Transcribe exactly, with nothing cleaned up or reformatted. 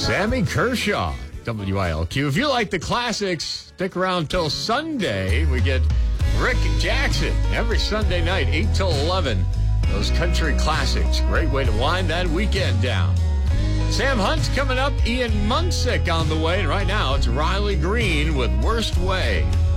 Sammy Kershaw, W I L Q. If you like the classics, stick around till Sunday. We get Rick Jackson every Sunday night, eight till eleven. Those country classics. Great way to wind that weekend down. Sam Hunt's coming up. Ian Munsick on the way. And right now, it's Riley Green with Worst Way.